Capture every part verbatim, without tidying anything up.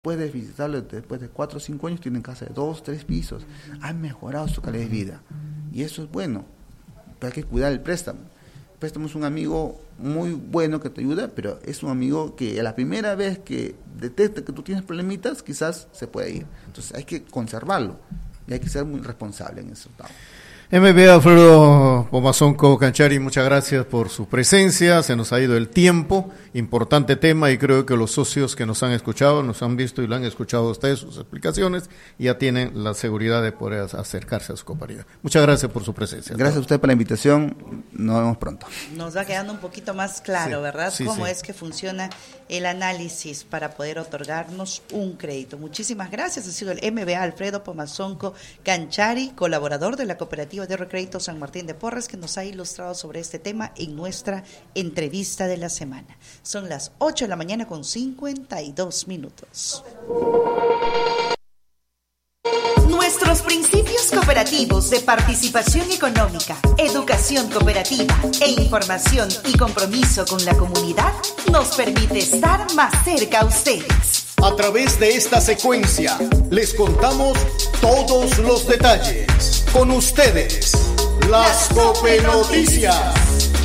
Puedes visitarlo después de cuatro o cinco años, tienen casa de dos, tres pisos, han mejorado su calidad de vida y eso es bueno, pero hay que cuidar el préstamo. El préstamo es un amigo muy bueno que te ayuda, pero es un amigo que a la primera vez que detecta que tú tienes problemitas, quizás se puede ir. Entonces hay que conservarlo y hay que ser muy responsable en eso. M B A Alfredo Pomazonco Canchari, muchas gracias por su presencia, se nos ha ido el tiempo, importante tema y creo que los socios que nos han escuchado, nos han visto y lo han escuchado a ustedes, sus explicaciones, y ya tienen la seguridad de poder acercarse a su compañía. Muchas gracias por su presencia. Gracias a usted por la invitación, nos vemos pronto. Nos va quedando un poquito más claro, sí, ¿verdad? Sí, Cómo sí. es que funciona el análisis para poder otorgarnos un crédito. Muchísimas gracias, ha sido el M B A Alfredo Pomazonco Canchari, colaborador de la cooperativa de Recrédito San Martín de Porres, que nos ha ilustrado sobre este tema en nuestra entrevista de la semana. Son las ocho de la mañana con cincuenta y dos minutos. Nuestros principios cooperativos de participación económica, educación cooperativa e información y compromiso con la comunidad nos permite estar más cerca a ustedes. A través de esta secuencia les contamos todos los detalles. Con ustedes, las Copenoticias.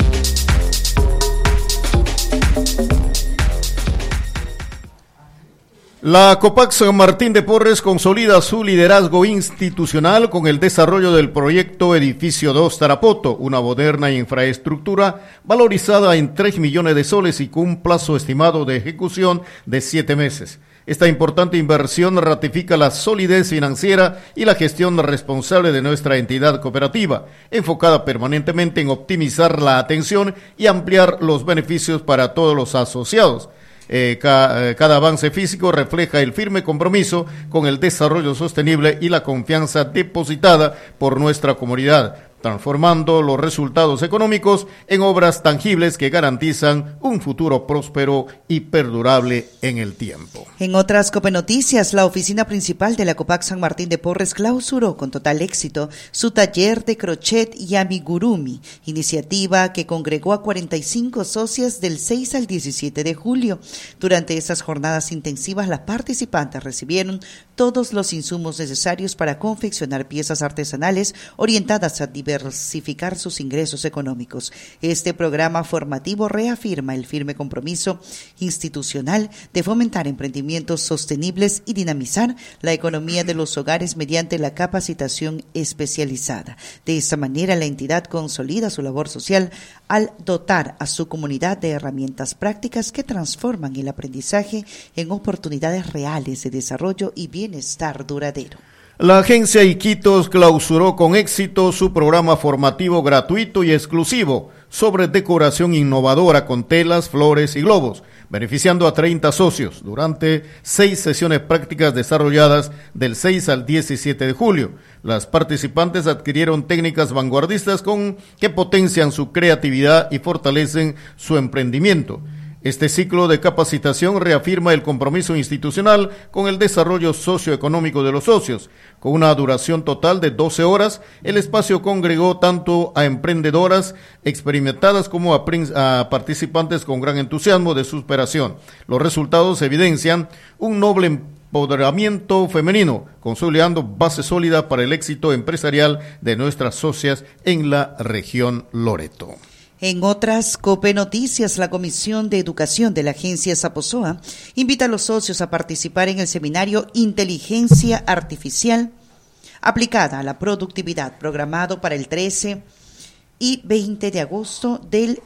La Copac San Martín de Porres consolida su liderazgo institucional con el desarrollo del proyecto Edificio dos Tarapoto, una moderna infraestructura valorizada en tres millones de soles y con un plazo estimado de ejecución de siete meses. Esta importante inversión ratifica la solidez financiera y la gestión responsable de nuestra entidad cooperativa, enfocada permanentemente en optimizar la atención y ampliar los beneficios para todos los asociados. Eh, ca, eh, cada avance físico refleja el firme compromiso con el desarrollo sostenible y la confianza depositada por nuestra comunidad, transformando los resultados económicos en obras tangibles que garantizan un futuro próspero y perdurable en el tiempo. En otras Copenoticias, la oficina principal de la Copac San Martín de Porres clausuró con total éxito su taller de crochet y amigurumi, iniciativa que congregó a cuarenta y cinco socias del seis al diecisiete de julio. Durante esas jornadas intensivas, las participantes recibieron todos los insumos necesarios para confeccionar piezas artesanales orientadas a diversificar sus ingresos económicos. Este programa formativo reafirma el firme compromiso institucional de fomentar emprendimientos sostenibles y dinamizar la economía de los hogares mediante la capacitación especializada. De esta manera, la entidad consolida su labor social al dotar a su comunidad de herramientas prácticas que transforman el aprendizaje en oportunidades reales de desarrollo y bienestar duradero. La agencia Iquitos clausuró con éxito su programa formativo gratuito y exclusivo sobre decoración innovadora con telas, flores y globos, beneficiando a treinta socios durante seis sesiones prácticas desarrolladas del seis al diecisiete de julio. Las participantes adquirieron técnicas vanguardistas con que potencian su creatividad y fortalecen su emprendimiento. Este ciclo de capacitación reafirma el compromiso institucional con el desarrollo socioeconómico de los socios. Con una duración total de doce horas, el espacio congregó tanto a emprendedoras experimentadas como a, prin- a participantes con gran entusiasmo de superación. Los resultados evidencian un noble empoderamiento femenino, consolidando base sólida para el éxito empresarial de nuestras socias en la región Loreto. En otras Copenoticias, la Comisión de Educación de la Agencia Saposoa invita a los socios a participar en el seminario Inteligencia Artificial aplicada a la productividad, programado para el trece y veinte de agosto del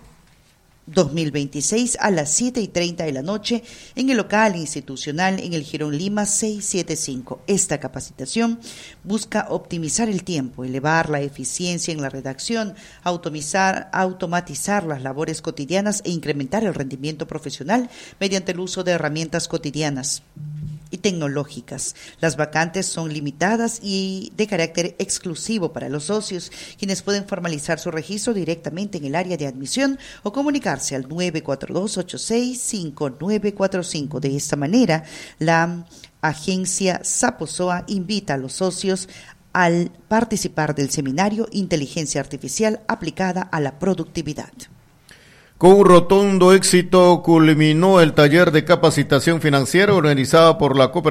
dos mil veintiséis a las siete y treinta de la noche en el local institucional en el Jirón Lima seiscientos setenta y cinco. Esta capacitación busca optimizar el tiempo, elevar la eficiencia en la redacción, automatizar, automatizar las labores cotidianas e incrementar el rendimiento profesional mediante el uso de herramientas cotidianas y tecnológicas. Las vacantes son limitadas y de carácter exclusivo para los socios, quienes pueden formalizar su registro directamente en el área de admisión o comunicarse al nueve cuatro dos, ocho seis, cinco nueve cuatro cinco. De esta manera, la agencia Saposoa invita a los socios al participar del seminario Inteligencia Artificial aplicada a la productividad. Con un rotundo éxito culminó el taller de capacitación financiera organizado por la cooperativa